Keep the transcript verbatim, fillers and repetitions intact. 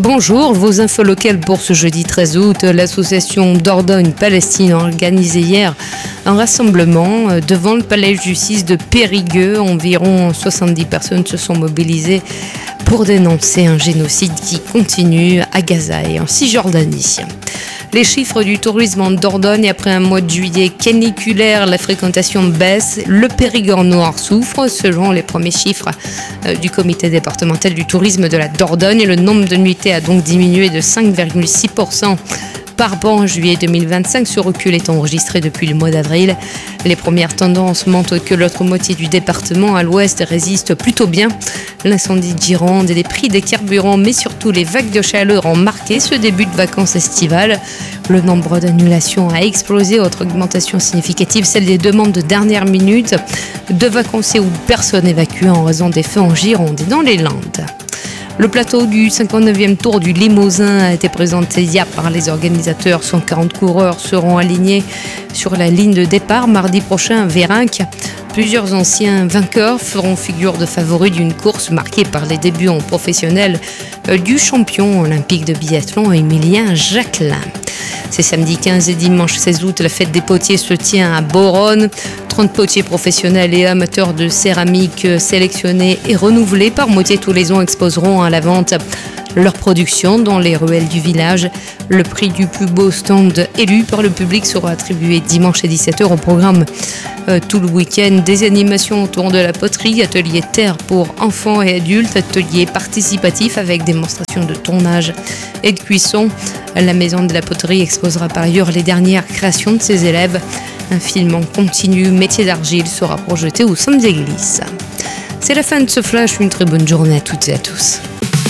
Bonjour, vos infos locales pour ce jeudi treize août. L'association Dordogne-Palestine a organisé hier un rassemblement devant le palais de justice de Périgueux. Environ soixante-dix personnes se sont mobilisées pour dénoncer un génocide qui continue à Gaza et en Cisjordanie. Les chiffres du tourisme en Dordogne, après un mois de juillet caniculaire, la fréquentation baisse. Le Périgord noir souffre. Selon les premiers chiffres du comité départemental du tourisme de la Dordogne, le nombre de nuitées a donc diminué de cinq virgule six pour cent par rapport en juillet deux mille vingt-cinq. Ce recul est enregistré depuis le mois d'avril. Les premières tendances montrent que l'autre moitié du département à l'ouest résiste plutôt bien. L'incendie de Gironde et les prix des carburants, mais surtout les vagues de chaleur ont marqué ce début de vacances estivales. Le nombre d'annulations a explosé. Autre augmentation significative, celle des demandes de dernière minute de vacanciers ou de personnes évacuées en raison des feux en Gironde et dans les Landes. Le plateau du cinquante-neuvième Tour du Limousin a été présenté hier par les organisateurs. cent quarante coureurs seront alignés sur la ligne de départ mardi prochain à Vérinck. Plusieurs anciens vainqueurs feront figure de favoris d'une course marquée par les débuts en professionnel du champion olympique de biathlon Émilien Jacquelin. C'est samedi quinze et dimanche seize août, la fête des potiers se tient à Boronne. trente potiers professionnels et amateurs de céramique sélectionnés et renouvelés par moitié tous les ans exposeront à la vente leur production dans les ruelles du village. Le prix du plus beau stand élu par le public sera attribué dimanche à dix-sept heures au programme. Euh, tout le week-end, des animations autour de la poterie, atelier terre pour enfants et adultes, atelier participatif avec démonstration de tournage et de cuisson. La maison de la poterie exposera par ailleurs les dernières créations de ses élèves. Un film en continu, métier d'argile, sera projeté au Sainte-Église. C'est la fin de ce flash, une très bonne journée à toutes et à tous.